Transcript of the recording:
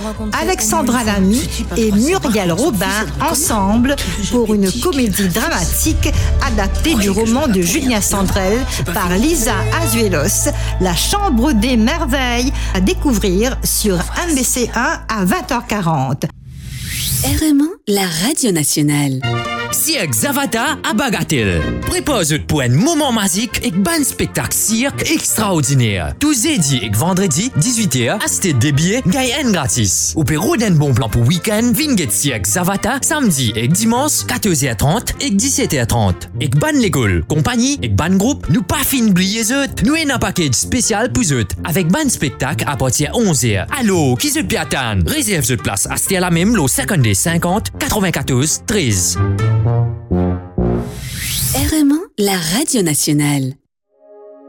Alexandra Lamy et Muriel Robin ensemble pour une comédie dramatique adaptée du roman de Julien Sandrel par Lisa Azuelos, La Chambre des Merveilles, à découvrir sur MBC1 à 20h40. RMA, la radio nationale. Cirque Zavata à Bagatelle. Prépare-vous pour un moment magique et un spectacle cirque extraordinaire. Tous jeudi et vendredi, 18h, acheter des billets, gagnez gratis. Ou pour un bon plan pour week-end, vinget Cirque Zavata, samedi et dimanche, 14h30 et 17h30. Et ban l'école, compagnie et ban groupe, nous pas fin oublier eux. Nous avons un package spécial pour eux, avec ban spectacle à partir de 11h. Allô, qui se peut attendre? Réserve votre place, acheter à la même, l'eau 52 50 94 13. RMA, la radio nationale.